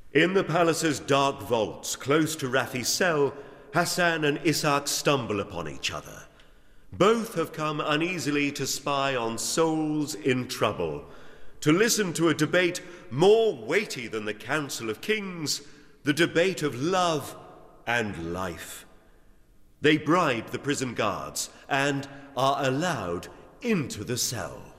In the palace's dark vaults, close to Rafi's cell, Hassan and Ishaq stumble upon each other. Both have come uneasily to spy on souls in trouble, to listen to a debate more weighty than the Council of Kings, the debate of love and life. They bribe the prison guards and are allowed into the cell.